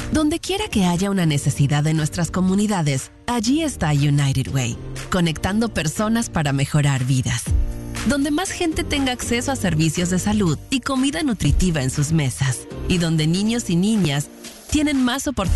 Donde quiera que haya una necesidad en nuestras comunidades, allí está United Way, conectando personas para mejorar vidas. Donde más gente tenga acceso a servicios de salud y comida nutritiva en sus mesas. Y donde niños y niñas tienen más oportunidades